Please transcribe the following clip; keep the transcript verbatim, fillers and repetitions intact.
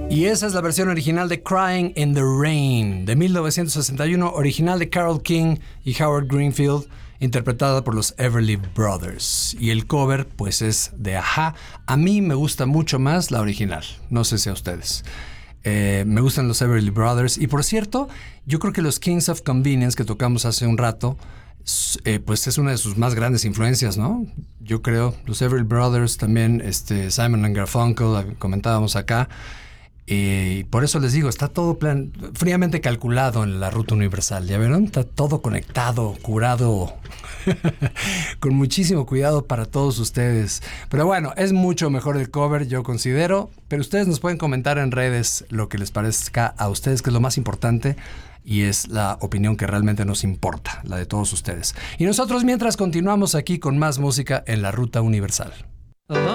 Y esa es la versión original de Crying in the Rain de mil novecientos sesenta y uno, original de Carole King y Howard Greenfield, interpretada por los Everly Brothers. Y el cover pues es de A-ha. A mí me gusta mucho más la original, no sé si a ustedes. Eh, me gustan los Everly Brothers. Y por cierto, yo creo que los Kings of Convenience que tocamos hace un rato, eh, pues es una de sus más grandes influencias, ¿no? Yo creo, los Everly Brothers también, este, Simon and Garfunkel, comentábamos acá. Y por eso les digo, está todo plan, fríamente calculado en la ruta universal. ¿Ya vieron? Está todo conectado, curado, con muchísimo cuidado para todos ustedes. Pero bueno, es mucho mejor el cover, yo considero. Pero ustedes nos pueden comentar en redes lo que les parezca a ustedes, que es lo más importante. Y es la opinión que realmente nos importa, la de todos ustedes. Y nosotros mientras continuamos aquí con más música en la ruta universal.